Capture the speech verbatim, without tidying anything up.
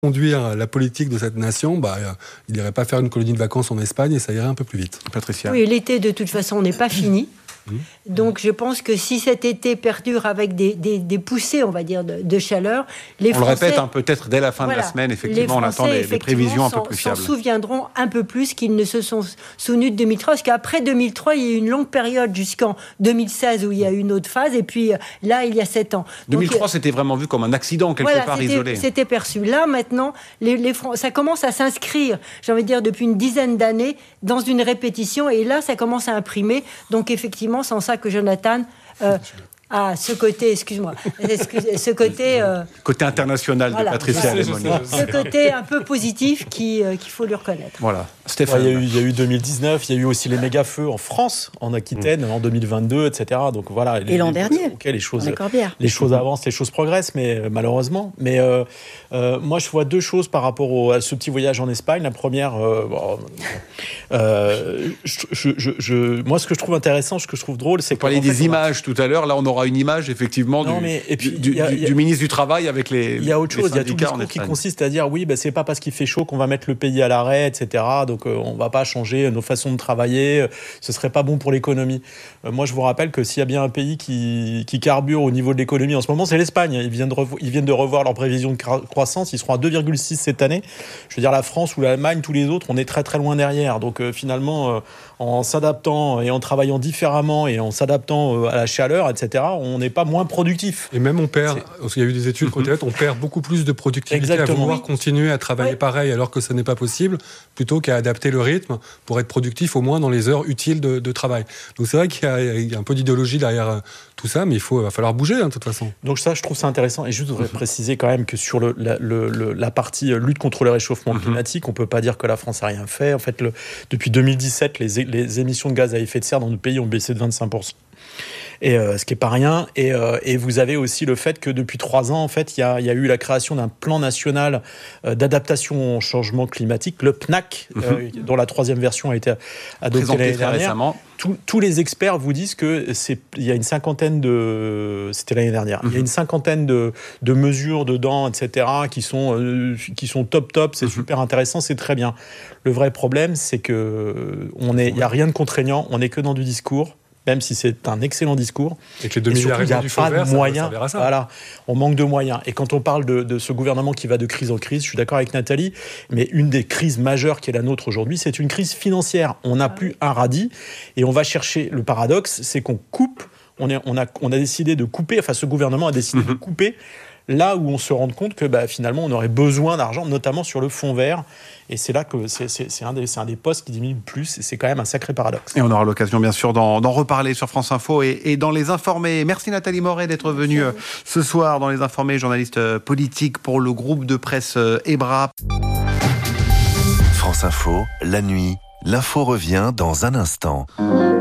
conduire la politique de cette nation, bah, euh, il n'irait pas faire une colonie de vacances en Espagne et ça irait un peu plus vite. Patricia. Oui, l'été, de toute façon, n'est pas fini. Donc je pense que si cet été perdure avec des, des, des poussées, on va dire, de, de chaleur, les on Français... On le répète, hein, peut-être dès la fin voilà, de la semaine, effectivement, les Français, on attend des, des prévisions un peu plus fiables. S'en souviendront un peu plus qu'ils ne se sont souvenus de deux mille trois, parce qu'après deux mille trois, il y a eu une longue période jusqu'en deux mille seize où il y a eu une autre phase, et puis là, il y a sept ans. deux mille trois, donc, c'était vraiment vu comme un accident, quelque voilà, part c'était, isolé. C'était perçu. Là, maintenant, les, les, ça commence à s'inscrire, j'ai envie de dire, depuis une dizaine d'années, dans une répétition, et là, ça commence à imprimer. Donc, effectivement, c'est en ça que Jonathan... Euh, Ah, ce côté, excuse-moi, excuse, ce côté... Euh, côté international voilà, de Patricia Lemonnier. Ce côté un peu positif qui, euh, qu'il faut lui reconnaître. Voilà. Stéphane. Ouais, il, y a eu, il y a eu deux mille dix-neuf, il y a eu aussi les méga-feux en France, en Aquitaine, mmh. en deux mille vingt-deux, et cetera. Donc, voilà, les, Et l'an les, dernier, okay, les, choses, les choses avancent, les choses progressent, mais euh, malheureusement. Mais euh, euh, moi, je vois deux choses par rapport au, à ce petit voyage en Espagne. La première, euh, bon, euh, je, je, je, je, moi, ce que je trouve intéressant, ce que je trouve drôle, c'est que... Vous parliez des images tout à l'heure, là, on aura une image, effectivement, Non, du, mais, et puis, du, y a, du, y a, du ministre du Travail avec les Il y a autre chose, il y a tout le discours qui consiste à dire oui, bah, c'est pas parce qu'il fait chaud qu'on va mettre le pays à l'arrêt, et cetera. Donc euh, on va pas changer nos façons de travailler, ce serait pas bon pour l'économie. Euh, moi je vous rappelle que s'il y a bien un pays qui, qui carbure au niveau de l'économie en ce moment, c'est l'Espagne. Ils viennent de, revo- ils viennent de revoir leur prévision de cro- croissance, ils seront à deux virgule six cette année. Je veux dire, la France ou l'Allemagne, tous les autres, on est très très loin derrière. Donc euh, finalement, euh, en s'adaptant et en travaillant différemment et en s'adaptant euh, à la chaleur, et cetera, on n'est pas moins productif. Et même on perd, parce qu'il y a eu des études mm-hmm. on perd beaucoup plus de productivité Exactement. à vouloir oui. continuer à travailler oui. pareil alors que ce n'est pas possible, plutôt qu'à adapter le rythme pour être productif au moins dans les heures utiles de, de travail. Donc c'est vrai qu'il y a, il y a un peu d'idéologie derrière tout ça, mais il faut, va falloir bouger hein, de toute façon. Donc ça, je trouve ça intéressant. Et je voudrais mm-hmm. préciser quand même que sur le, la, le, le, la partie lutte contre le réchauffement mm-hmm. climatique, on ne peut pas dire que la France n'a rien fait. En fait, le, depuis deux mille dix-sept, les, les émissions de gaz à effet de serre dans notre pays ont baissé de vingt-cinq pour cent. Et euh, ce qui est pas rien. Et, euh, et vous avez aussi le fait que depuis trois ans, en fait, il y a, y a eu la création d'un plan national euh, d'adaptation au changement climatique, le P N A C, mm-hmm. euh, dont la troisième version a été adoptée l'année dernière. Tous, tous les experts vous disent que c'est, il y a une cinquantaine de, c'était l'année dernière, mm-hmm. il y a une cinquantaine de, de mesures dedans, et cetera, qui sont, euh, qui sont top top. C'est mm-hmm. super intéressant, c'est très bien. Le vrai problème, c'est que on est, il y a rien de contraignant, on n'est que dans du discours. Même si c'est un excellent discours. Et que les deux milliards il n'y a du pas vert, de moyens. Ça, ça voilà, on manque de moyens. Et quand on parle de, de ce gouvernement qui va de crise en crise, je suis d'accord avec Nathalie, mais une des crises majeures qui est la nôtre aujourd'hui, c'est une crise financière. On n'a plus un radis et on va chercher. Le paradoxe, c'est qu'on coupe. On, est, on, a, on a décidé de couper. Enfin, ce gouvernement a décidé mm-hmm. de couper là où on se rend compte que bah, finalement, on aurait besoin d'argent, notamment sur le fonds vert. Et c'est là que c'est, c'est, c'est, un des, c'est un des postes qui diminue le plus. Et c'est quand même un sacré paradoxe. Et on aura l'occasion, bien sûr, d'en, d'en reparler sur France Info et, et dans Les Informés. Merci Nathalie Moret d'être venue euh, ce soir dans Les Informés, journaliste euh, politique pour le groupe de presse euh, EBRA. France Info, la nuit, l'info revient dans un instant.